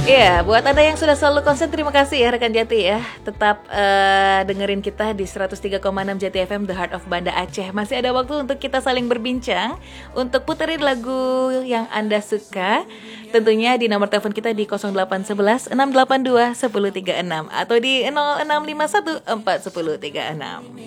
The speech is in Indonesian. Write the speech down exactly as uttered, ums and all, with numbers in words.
Iya, buat Anda yang sudah selalu konsen, terima kasih ya rekan Jati ya. Tetap uh, dengerin kita di seratus tiga koma enam Jati F M, The Heart of Banda Aceh. Masih ada waktu untuk kita saling berbincang, untuk puterin lagu yang Anda suka. Tentunya di nomor telepon kita di nol delapan satu satu enam delapan dua satu nol tiga enam atau di nol enam lima satu empat satu nol tiga enam.